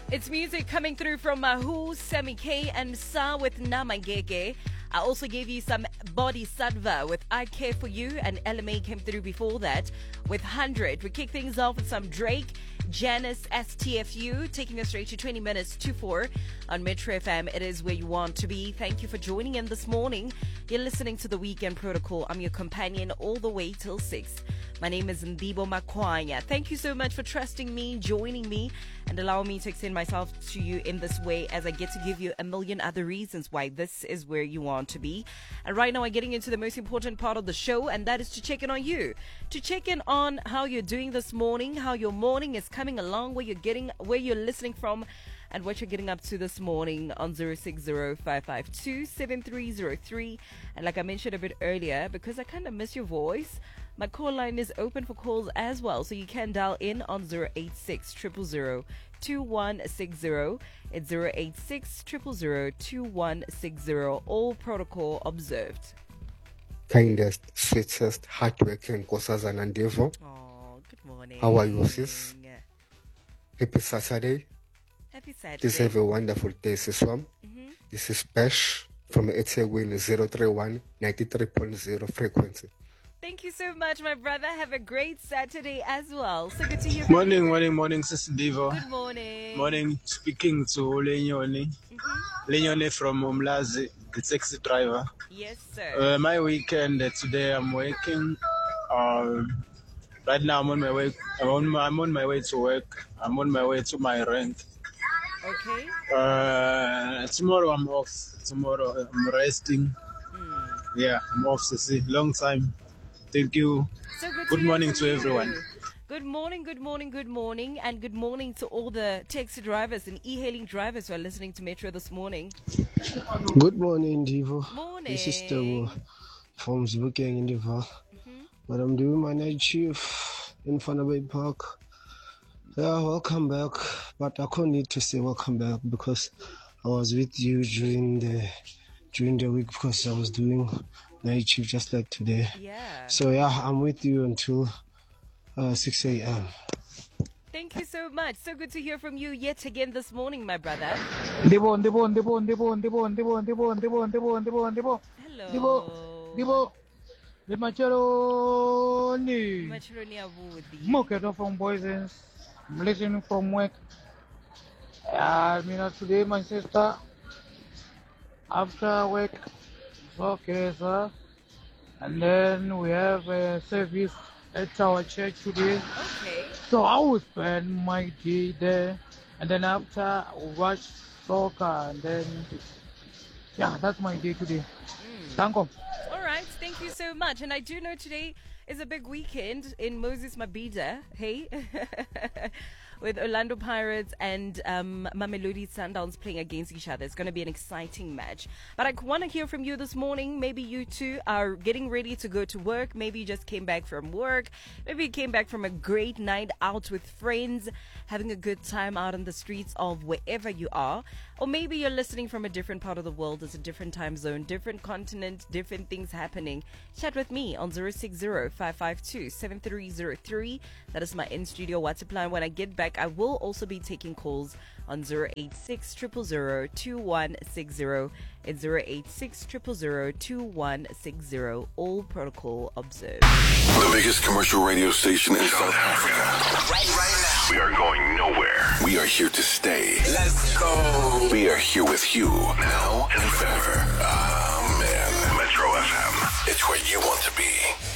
It's music coming through from Mahu, Semi K, and Sa with Namangeke. I also gave you some Bodhisattva with I Care For You, and LMA came through before that with 100. We kick things off with some Drake, Janice, STFU, taking us straight to 20 minutes to 4 on Metro FM. It is where you want to be. Thank you for joining in this morning. You're listening to The Weekend Protocol. I'm your companion all the way till 6. My name is Ndibo Makwanya. Thank you so much for trusting me, joining me, and allowing me to extend myself to you in this way as I get to give you a million other reasons why this is where you want to be. And right now, we're getting into the most important part of the show, and that is to check in on you. To check in on how you're doing this morning, how your morning is coming along, where you're listening from, and what you're getting up to this morning on 060-552-7303. And like I mentioned a bit earlier, because I kind of miss your voice, my call line is open for calls as well. So you can dial in on 086-000-2160. It's 086-000-2160. All protocol observed. Kindest, sweetest, hardworking Nkosazana Ndevo. Oh, good morning. How are you, sis? Happy Saturday. Happy Saturday. Just have a wonderful day, sis. This is Pesh from eThekwini 031 93.0 frequency. Thank you so much, my brother. Have a great Saturday as well. So good to hear from you. Morning, Sis Divo. Good morning. Morning, speaking to Lenyoni. Lenyoni from Umlazi, the taxi driver. Yes, sir. My weekend today, I'm working. Right now, I'm on my way. I'm on my way to work. I'm on my way to my rent. Okay. Tomorrow I'm off. Tomorrow I'm resting. Yeah, I'm off. See, long time. Thank you. So good morning to everyone. Good morning, and good morning to all the taxi drivers and e-hailing drivers who are listening to Metro this morning. Good morning, Divo. Morning. This is the from Zbukeng in Divo. But I'm doing my night shift in Fanabay Park. Yeah, welcome back. But I can't need to say welcome back because I was with you during the week because I was doing night shift just like today. Yeah. So yeah, I'm with you until 6 a.m. Thank you so much. So good to hear from you yet again this morning, my brother. Hello. The Macharoni. Moketo from Boysens. I'm listening from work. Today my sister, after work, okay, sir. And then we have a service at our church today. Okay. So I will spend my day there. And then after, watch soccer. And then, yeah, that's my day today. Thank you. All right. Thank you so much. And I do know today is a big weekend in Moses Mabhida. Hey. With Orlando Pirates and Mamelodi Sundowns playing against each other. It's going to be an exciting match. But I want to hear from you this morning. Maybe you two are getting ready to go to work. Maybe you just came back from work. Maybe you came back from a great night out with friends, having a good time out on the streets of wherever you are. Or maybe you're listening from a different part of the world. It's a different time zone, different continent, different things happening. Chat with me on 060-552-7303. That is my in-studio WhatsApp line. When I get back, I will also be taking calls on 086-000-2160. It's 086-000-2160. All protocol observed. The biggest commercial radio station in South Africa. Right now. We are going nowhere. We are here to stay. Let's go. We are here with you now and forever. Amen. Metro FM. It's where you want to be.